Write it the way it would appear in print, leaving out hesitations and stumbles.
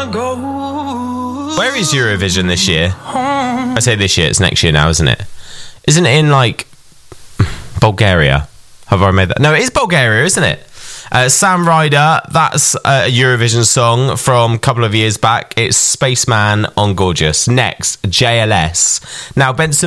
Where is Eurovision this year? I say this year, it's next year now, isn't it? Isn't it in, like, Bulgaria? Have I made that? No, it is Bulgaria, isn't it? Sam Ryder, that's a Eurovision song from a couple of years back. It's Spaceman on Gorgeous. Next, JLS. Now, Benson